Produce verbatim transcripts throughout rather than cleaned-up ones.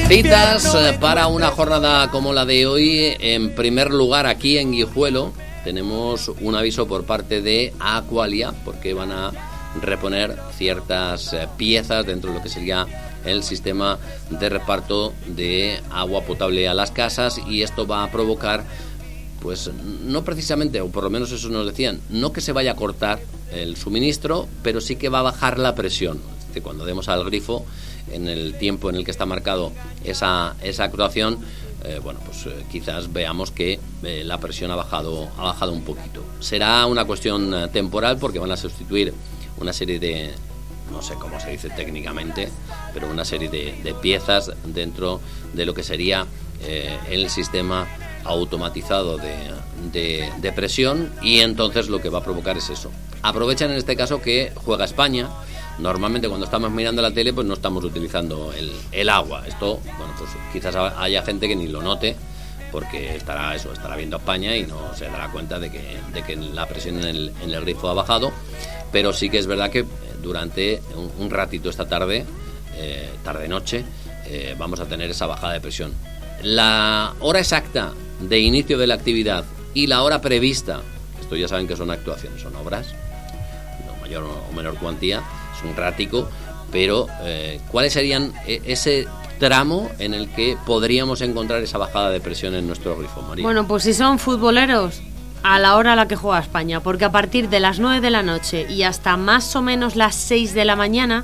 Citas para una jornada como la de hoy. En primer lugar, aquí en Guijuelo tenemos un aviso por parte de Aqualia, porque van a reponer ciertas piezas dentro de lo que sería el sistema de reparto de agua potable a las casas, y esto va a provocar, pues no precisamente, o por lo menos eso nos decían, no que se vaya a cortar el suministro, pero sí que va a bajar la presión. Es decir, cuando demos al grifo, en el tiempo en el que está marcado esa, esa actuación, eh, bueno, pues eh, quizás veamos que eh, la presión ha bajado, ha bajado un poquito. Será una cuestión eh, temporal, porque van a sustituir una serie de, no sé cómo se dice técnicamente, pero una serie de, de piezas dentro de lo que sería eh, el sistema automatizado de, de, de presión, y entonces lo que va a provocar es eso. Aprovechan en este caso que juega España. Normalmente cuando estamos mirando la tele pues no estamos utilizando el, el agua. Esto, bueno, pues quizás haya gente que ni lo note, porque estará eso, estará viendo España y no se dará cuenta de que, de que la presión en el, en el grifo ha bajado. Pero sí que es verdad que durante un, un ratito esta tarde, eh, tarde-noche, eh, vamos a tener esa bajada de presión. La hora exacta de inicio de la actividad y la hora prevista, esto ya saben que son actuaciones, son obras, no mayor o menor cuantía, es un ratico, pero eh, ¿cuáles serían ese tramo en el que podríamos encontrar esa bajada de presión en nuestro grifo, María? Bueno, pues si son futboleros, a la hora a la que juega España, porque a partir de las nueve de la noche y hasta más o menos las seis de la mañana,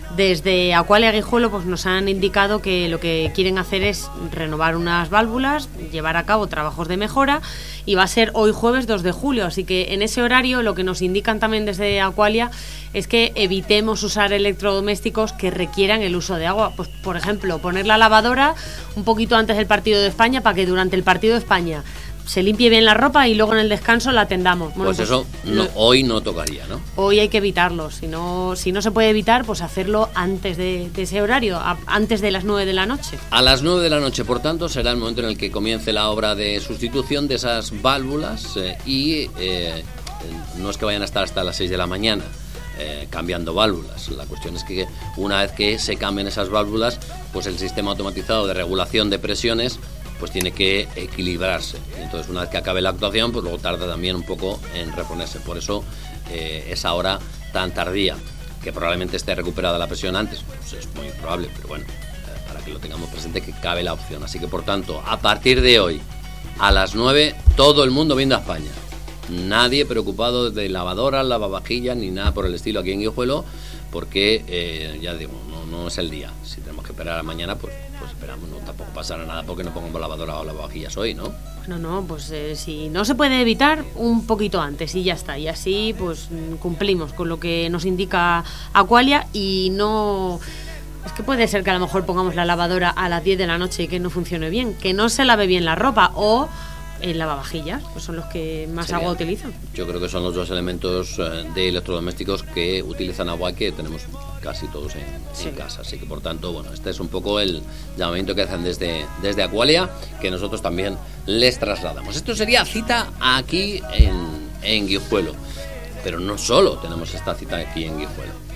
desde Aqualia Guijuelo pues nos han indicado que lo que quieren hacer es renovar unas válvulas, llevar a cabo trabajos de mejora, y va a ser hoy jueves dos de julio, así que en ese horario lo que nos indican también desde Aqualia es que evitemos usar electrodomésticos que requieran el uso de agua. Pues por ejemplo, poner la lavadora un poquito antes del partido de España, para que durante el partido de España se limpie bien la ropa y luego en el descanso la tendamos. Bueno, pues, pues eso no, hoy no tocaría, ¿no? Hoy hay que evitarlo. Si no, si no se puede evitar, pues hacerlo antes de, de ese horario, a, antes de las nueve de la noche. A las nueve de la noche, por tanto, será el momento en el que comience la obra de sustitución de esas válvulas, eh, y eh, no es que vayan a estar hasta las seis de la mañana eh, cambiando válvulas. La cuestión es que una vez que se cambien esas válvulas, pues el sistema automatizado de regulación de presiones pues tiene que equilibrarse. Entonces, una vez que acabe la actuación, pues luego tarda también un poco en reponerse. Por eso eh, esa hora tan tardía, que probablemente esté recuperada la presión antes, pues es muy probable, pero bueno, eh, para que lo tengamos presente, que cabe la opción. Así que, por tanto, a partir de hoy, a las nueve, todo el mundo viendo a España. Nadie preocupado de lavadoras, lavavajillas, ni nada por el estilo aquí en Guijuelo, porque, eh, ya digo, no, no es el día. Si tenemos que esperar a mañana, pues, pues esperamos, no tampoco pasará nada porque no pongamos lavadora o lavavajillas hoy, ¿no? No, no, pues eh, si no se puede evitar, un poquito antes y ya está. Y así pues cumplimos con lo que nos indica Aqualia, y no... Es que puede ser que a lo mejor pongamos la lavadora a las diez de la noche y que no funcione bien, que no se lave bien la ropa, o el lavavajillas, pues son los que más Sería, agua utilizan. Yo creo que son los dos elementos de electrodomésticos que utilizan agua y que tenemos casi todos en, sí. en casa. Así que, por tanto, bueno, este es un poco el llamamiento que hacen desde, desde Aqualia, que nosotros también les trasladamos. Esto sería cita aquí en, en Guijuelo, pero no solo tenemos esta cita aquí en Guijuelo.